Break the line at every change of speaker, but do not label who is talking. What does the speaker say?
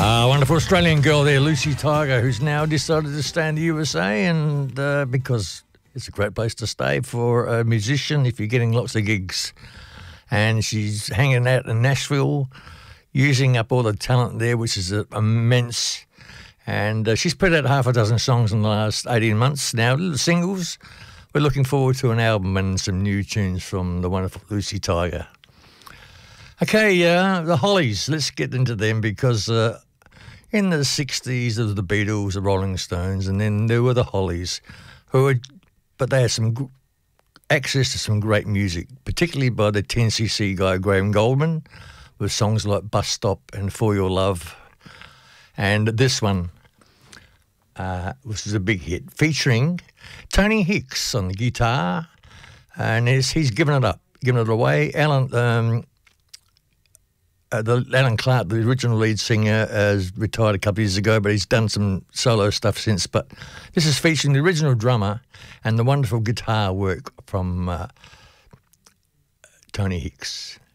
Wonderful Australian girl there, Lucy Tiger, who's now decided to stay in the USA, and because it's a great place to stay for a musician if you're getting lots of gigs. And she's hanging out in Nashville, using up all the talent there, which is immense. And she's put out half a dozen songs in the last 18 months now, little singles. We're looking forward to an album and some new tunes from the wonderful Lucy Tiger. Okay, the Hollies, let's get into them because in the 60s there was the Beatles, the Rolling Stones, and then there were the Hollies, but they had some access to some great music, particularly by the 10cc guy Graham Goldman, with songs like Bus Stop and For Your Love. And this one, which is a big hit, featuring Tony Hicks on the guitar, and he's given it away. Alan Clark, the original lead singer, has retired a couple of years ago, but he's done some solo stuff since. But this is featuring the original drummer and the wonderful guitar work from Tony Hicks.